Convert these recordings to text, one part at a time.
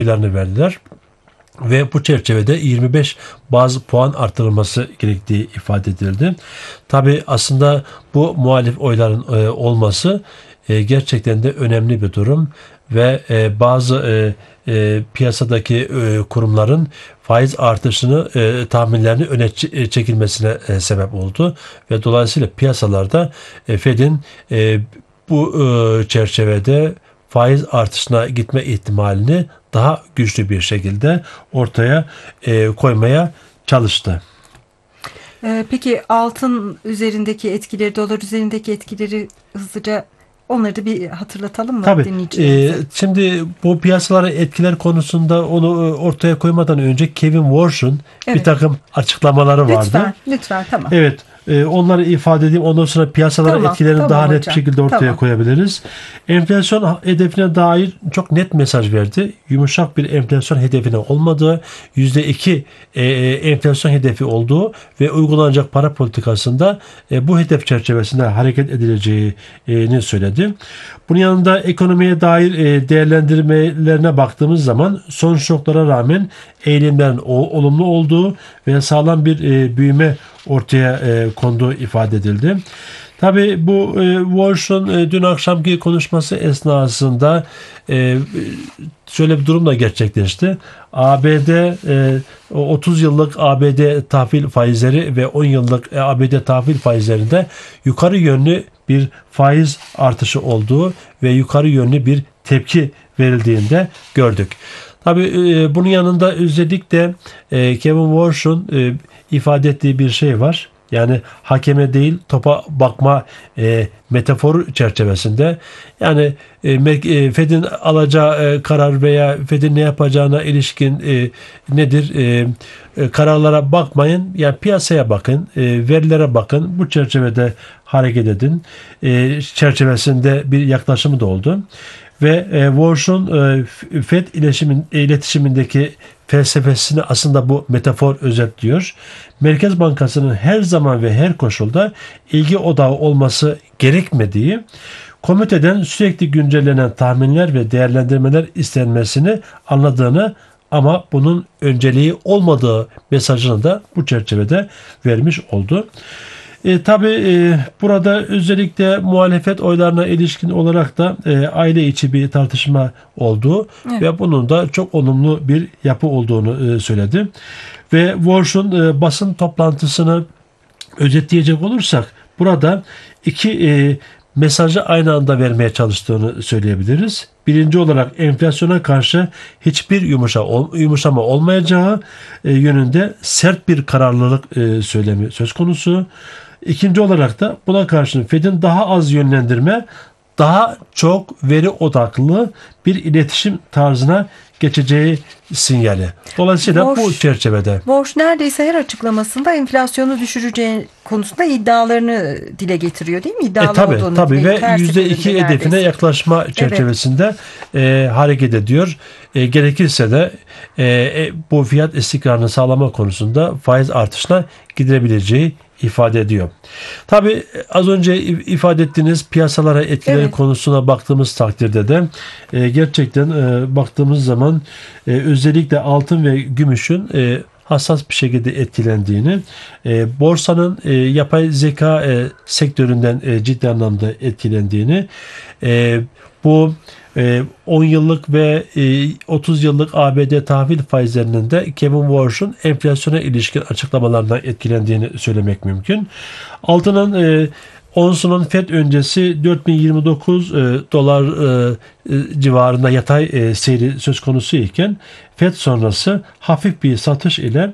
oylarını verdiler. Ve bu çerçevede 25 baz puan artırılması gerektiği ifade edildi. Tabi aslında bu muhalif oyların olması gerçekten de önemli bir durum ve bazı piyasadaki kurumların faiz artışını tahminlerini öne çekilmesine sebep oldu ve dolayısıyla piyasalarda Fed'in bu çerçevede faiz artışına gitme ihtimalini daha güçlü bir şekilde ortaya koymaya çalıştı. Peki altın üzerindeki etkileri, dolar üzerindeki etkileri hızlıca onları da bir hatırlatalım mı dinleyicilerimize? Şimdi bu piyasalara etkiler konusunda onu ortaya koymadan önce Kevin Warsh'un bir takım açıklamaları vardı. Lütfen tamam. Evet. Onları ifade edeyim. Ondan sonra piyasaların etkilerini daha net bir şekilde ortaya koyabiliriz. Enflasyon hedefine dair çok net mesaj verdi. Yumuşak bir enflasyon hedefine olmadığı, %2 enflasyon hedefi olduğu ve uygulanacak para politikasında bu hedef çerçevesinde hareket edileceğini söyledi. Bunun yanında ekonomiye dair değerlendirmelerine baktığımız zaman son şoklara rağmen eğilimlerin olumlu olduğu ve sağlam bir büyüme ortaya konduğu ifade edildi. Tabii bu Walsh'un dün akşamki konuşması esnasında şöyle bir durum da gerçekleşti. ABD 30 yıllık ABD tahvil faizleri ve 10 yıllık ABD tahvil faizlerinde yukarı yönlü bir faiz artışı olduğu ve yukarı yönlü bir tepki verildiğinde gördük. Tabii bunun yanında özellikle Kevin Warsh'un ifade ettiği bir şey var. Yani hakeme değil topa bakma metaforu çerçevesinde yani Fed'in alacağı karar veya Fed'in ne yapacağına ilişkin nedir? Kararlara bakmayın. Yani piyasaya bakın, verilere bakın. Bu çerçevede hareket edin. Çerçevesinde bir yaklaşımı da oldu. Ve Walsh'un Fed iletişimindeki felsefesini aslında bu metafor özetliyor. Merkez Bankası'nın her zaman ve her koşulda ilgi odağı olması gerekmediği, komiteden sürekli güncellenen tahminler ve değerlendirmeler istenmesini anladığını ama bunun önceliği olmadığı mesajını da bu çerçevede vermiş oldu. Tabii burada özellikle muhalefet oylarına ilişkin olarak da aile içi bir tartışma olduğu ve bunun da çok olumlu bir yapı olduğunu söyledi. Ve Walsh'un basın toplantısını özetleyecek olursak burada iki mesajı aynı anda vermeye çalıştığını söyleyebiliriz. Birinci olarak enflasyona karşı hiçbir yumuşama olmayacağı yönünde sert bir kararlılık söylemi söz konusu. İkinci olarak da buna karşın Fed'in daha az yönlendirme, daha çok veri odaklı bir iletişim tarzına geçeceği sinyali. Dolayısıyla bu çerçevede. Walsh neredeyse her açıklamasında enflasyonu düşüreceği konusunda iddialarını dile getiriyor değil mi? Tabii ve %2 hedefine yaklaşma çerçevesinde hareket ediyor. Gerekirse de bu fiyat istikrarını sağlama konusunda faiz artışına gidilebileceği ifade ediyor. Tabii az önce ifade ettiğiniz piyasalara etkileri konusuna baktığımız takdirde de gerçekten baktığımız zaman özellikle altın ve gümüşün hassas bir şekilde etkilendiğini, borsanın yapay zeka sektöründen ciddi anlamda etkilendiğini, bu 10 yıllık ve 30 yıllık ABD tahvil faizlerinin de Kevin Warsh'un enflasyona ilişkin açıklamalarından etkilendiğini söylemek mümkün. Altının onsunun FED öncesi 4029 dolar civarında yatay seyri söz konusu iken FED sonrası hafif bir satış ile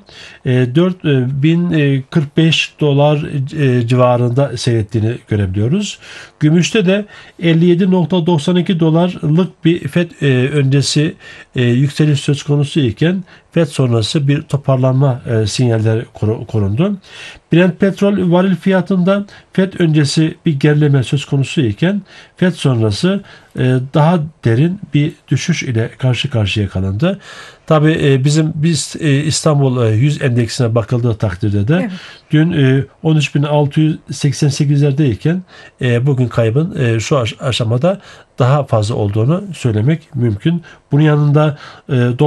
4045 dolar civarında seyrettiğini görebiliyoruz. Gümüşte de 57.92 dolarlık bir FED öncesi yükseliş söz konusu iken FED sonrası bir toparlanma sinyalleri korundu. Brent petrol varil fiyatında FED öncesi bir gerileme söz konusu iken FED sonrası daha derin bir düşüş ile karşı karşıya kalındı. Tabii biz İstanbul 100 endeksine bakıldığı takdirde de evet, dün 13.688'lerdeyken bugün kaybın şu aşamada daha fazla olduğunu söylemek mümkün. Bunun yanında